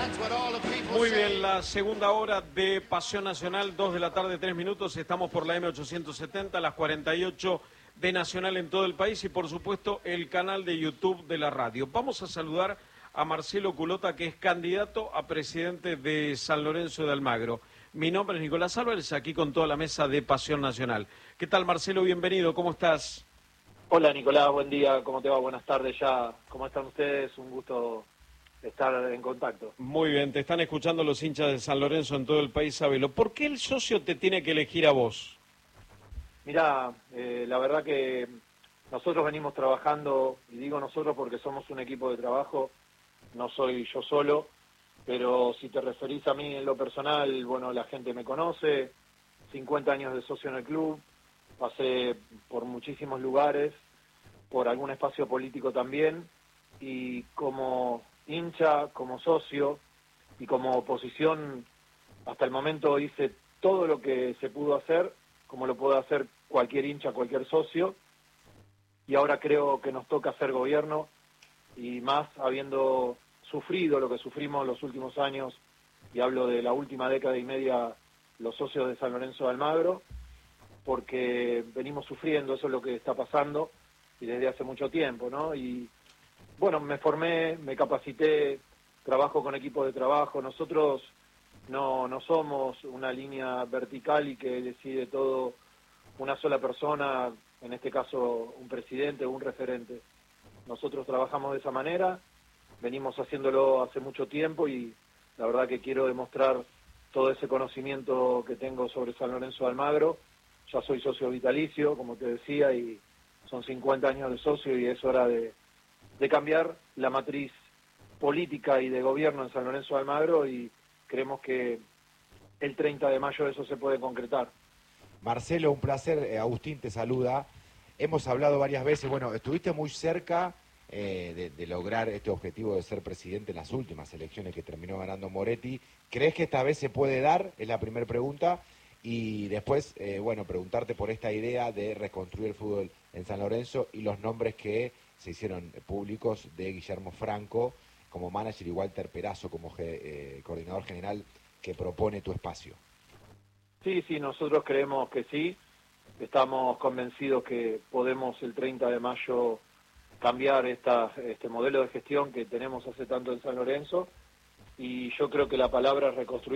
Muy bien, la segunda hora de Pasión Nacional, 2 de la tarde, 3 minutos. Estamos por la M870, las 48 de Nacional en todo el país y, por supuesto, el canal de YouTube de la radio. Vamos a saludar a Marcelo Culota, que es candidato a presidente de San Lorenzo de Almagro. Mi nombre es Nicolás Álvarez, aquí con toda la mesa de Pasión Nacional. ¿Qué tal, Marcelo? Bienvenido, ¿cómo estás? Hola, Nicolás, buen día, ¿cómo te va? Buenas tardes ya. ¿Cómo están ustedes? Un gusto estar en contacto. Muy bien, te están escuchando los hinchas de San Lorenzo en todo el país, sábelo. ¿Por qué el socio te tiene que elegir a vos? Mirá, la verdad que nosotros venimos trabajando, y digo nosotros porque somos un equipo de trabajo, no soy yo solo, pero si te referís a mí en lo personal, bueno, la gente me conoce, 50 años de socio en el club, pasé por muchísimos lugares, por algún espacio político también, y como hincha, como socio y como oposición, hasta el momento hice todo lo que se pudo hacer, como lo puede hacer cualquier hincha, cualquier socio, y ahora creo que nos toca hacer gobierno, y más habiendo sufrido lo que sufrimos los últimos años, y hablo de la última década y media, los socios de San Lorenzo de Almagro, porque venimos sufriendo, eso es lo que está pasando, y desde hace mucho tiempo, ¿no? Y bueno, me formé, me capacité, trabajo con equipos de trabajo. Nosotros no somos una línea vertical y que decide todo una sola persona, en este caso un presidente o un referente. Nosotros trabajamos de esa manera, venimos haciéndolo hace mucho tiempo y la verdad que quiero demostrar todo ese conocimiento que tengo sobre San Lorenzo de Almagro. Ya soy socio vitalicio, como te decía, y son 50 años de socio y es hora de cambiar la matriz política y de gobierno en San Lorenzo de Almagro y creemos que el 30 de mayo eso se puede concretar. Marcelo, un placer. Agustín te saluda. Hemos hablado varias veces, bueno, estuviste muy cerca de lograr este objetivo de ser presidente en las últimas elecciones que terminó ganando Moretti. ¿Crees que esta vez se puede dar? Es la primera pregunta. Y después, bueno, preguntarte por esta idea de reconstruir el fútbol en San Lorenzo y los nombres que se hicieron públicos de Guillermo Franco como manager y Walter Perazo como coordinador general que propone tu espacio. Sí, nosotros creemos que sí. Estamos convencidos que podemos el 30 de mayo cambiar este modelo de gestión que tenemos hace tanto en San Lorenzo y yo creo que la palabra reconstruir